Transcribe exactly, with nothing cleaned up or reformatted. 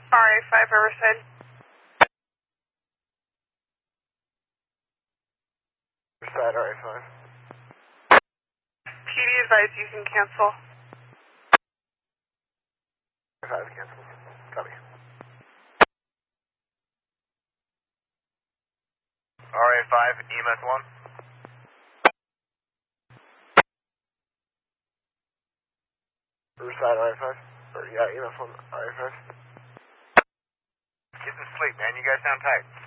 R A five Riverside. Riverside, R A five. P D advised you can cancel. R A five cancel. Copy. R A five, E M S one. Riverside, R A five. Or, yeah, E M S one, R A five. Get some sleep, man. You guys sound tight.